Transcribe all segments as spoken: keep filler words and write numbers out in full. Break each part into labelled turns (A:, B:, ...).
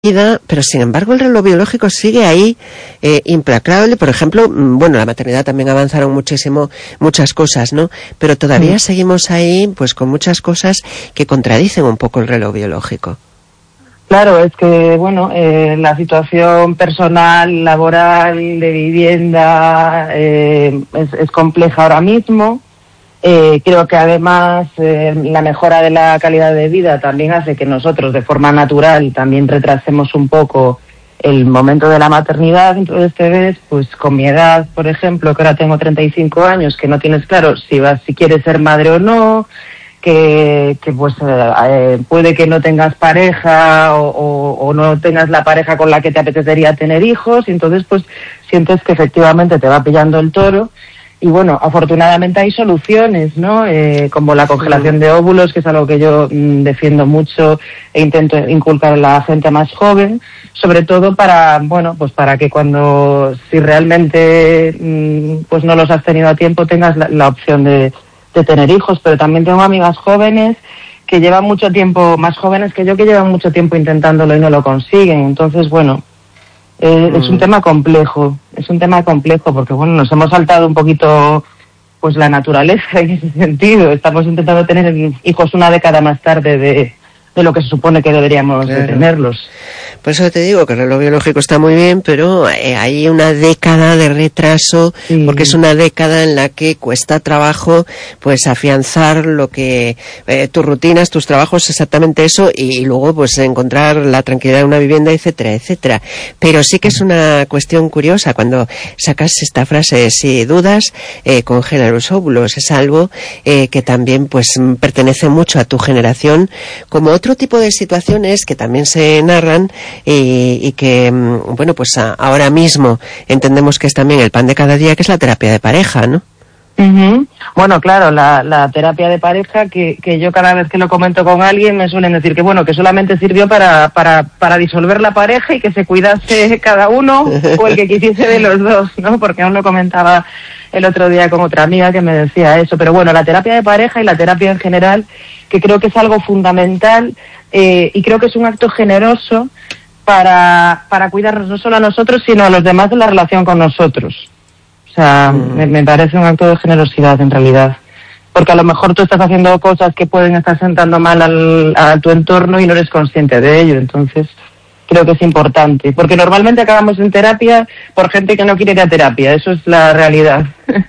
A: pero sin embargo el reloj biológico sigue ahí, eh, implacable. Por ejemplo, bueno, la maternidad también avanzaron muchísimo, muchas cosas, ¿no? Pero todavía mm. seguimos ahí, pues con muchas cosas que contradicen un poco el reloj biológico.
B: Claro, es que, bueno, eh, la situación personal, laboral, de vivienda, eh, es, es compleja ahora mismo. Eh, creo que además eh, la mejora de la calidad de vida también hace que nosotros de forma natural también retrasemos un poco el momento de la maternidad. Entonces te ves pues con mi edad, por ejemplo, que ahora tengo treinta y cinco años, que no tienes claro si vas, si quieres ser madre o no, que, que pues eh, puede que no tengas pareja o, o, o no tengas la pareja con la que te apetecería tener hijos, y entonces pues sientes que efectivamente te va pillando el toro. Y bueno, afortunadamente hay soluciones, ¿no? Eh, como la congelación de óvulos, que es algo que yo mmm, defiendo mucho e intento inculcar a la gente más joven, sobre todo para, bueno, pues para que cuando, si realmente mmm, pues no los has tenido a tiempo, tengas la, la opción de, de tener hijos. Pero también tengo amigas jóvenes que llevan mucho tiempo, más jóvenes que yo, que llevan mucho tiempo intentándolo y no lo consiguen. Entonces, bueno, Eh, mm. es un tema complejo, es un tema complejo porque, bueno, nos hemos saltado un poquito pues la naturaleza en ese sentido. Estamos intentando tener hijos una década más tarde de, de lo que se supone que deberíamos claro. de tenerlos.
A: Por eso te digo que el reloj biológico está muy bien, pero eh, hay una década de retraso, sí. porque es una década en la que cuesta trabajo pues afianzar lo que eh, tus rutinas, tus trabajos, exactamente eso, y, y luego pues encontrar la tranquilidad de una vivienda, etcétera, etcétera. Pero sí que es una cuestión curiosa cuando sacas esta frase: si dudas, eh, congela los óvulos. Es algo eh, que también pues pertenece mucho a tu generación, como otro tipo de situaciones que también se narran y, y que, bueno, pues a, ahora mismo entendemos que es también el pan de cada día, que es la terapia de pareja, ¿no?
B: Uh-huh. Bueno, claro, la, la terapia de pareja, que, que yo cada vez que lo comento con alguien me suelen decir que, bueno, que solamente sirvió para, para, para disolver la pareja y que se cuidase cada uno o el que quisiese de los dos, ¿no? Porque aún lo comentaba el otro día con otra amiga que me decía eso. Pero bueno, la terapia de pareja y la terapia en general, que creo que es algo fundamental, eh, y creo que es un acto generoso para, para cuidarnos no solo a nosotros, sino a los demás de la relación con nosotros. O sea, mm. me, me parece un acto de generosidad en realidad. Porque a lo mejor tú estás haciendo cosas que pueden estar sentando mal al, a tu entorno y no eres consciente de ello. Entonces, creo que es importante. Porque normalmente acabamos en terapia por gente que no quiere ir a terapia. Eso es la realidad.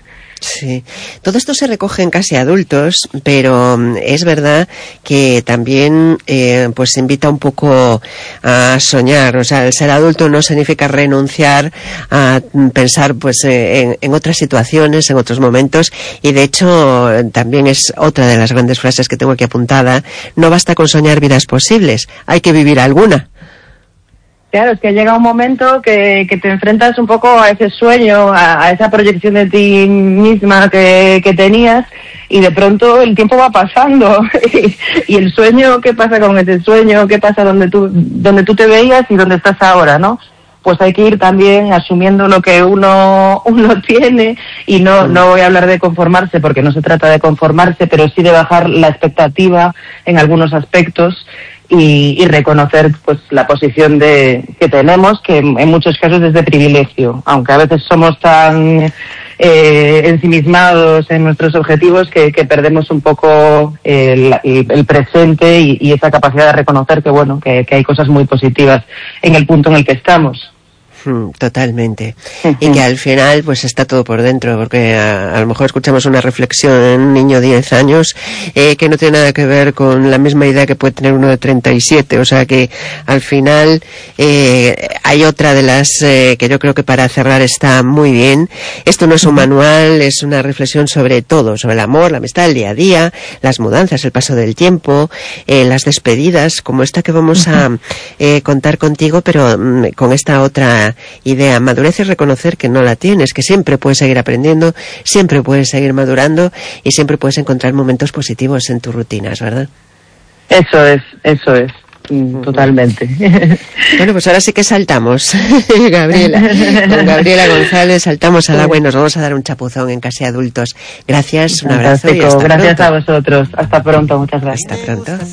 A: Sí, todo esto se recoge en casi adultos, pero es verdad que también eh, pues invita un poco a soñar. O sea, el ser adulto no significa renunciar a pensar pues eh, en, en otras situaciones, en otros momentos, y de hecho también es otra de las grandes frases que tengo aquí apuntada: no basta con soñar vidas posibles, hay que vivir alguna.
B: Claro, es que llega un momento que, que te enfrentas un poco a ese sueño, a, a esa proyección de ti misma que, que tenías, y de pronto el tiempo va pasando y, y el sueño, ¿qué pasa con ese sueño? ¿Qué pasa donde tú, donde tú te veías y donde estás ahora, ¿no? Pues hay que ir también asumiendo lo que uno uno tiene, y no no voy a hablar de conformarse, porque no se trata de conformarse, pero sí de bajar la expectativa en algunos aspectos y, y reconocer pues la posición de que tenemos, que en muchos casos es de privilegio, aunque a veces somos tan eh, ensimismados en nuestros objetivos que, que perdemos un poco el, el presente y, y esa capacidad de reconocer que bueno que, que hay cosas muy positivas en el punto en el que estamos.
A: Totalmente. Y que al final pues está todo por dentro, porque a, a lo mejor escuchamos una reflexión en un niño de diez años eh, que no tiene nada que ver con la misma idea que puede tener uno de treinta y siete. O sea que al final eh, hay otra de las eh, que yo creo que para cerrar está muy bien. Esto no es un manual, es una reflexión sobre todo, sobre el amor, la amistad, el día a día, las mudanzas, el paso del tiempo, eh, las despedidas, como esta que vamos a eh, contar contigo, pero mm, con esta otra idea: madurez es reconocer que no la tienes, que siempre puedes seguir aprendiendo, siempre puedes seguir madurando y siempre puedes encontrar momentos positivos en tus rutinas, ¿verdad?
B: Eso es, eso es, totalmente.
A: Bueno, pues ahora sí que saltamos, Gabriela, con Gabriela González saltamos al agua y nos vamos a dar un chapuzón en Casi Adultos. Gracias, un abrazo y hasta
B: Gracias
A: pronto.
B: a vosotros, hasta pronto, muchas gracias.
A: Hasta pronto.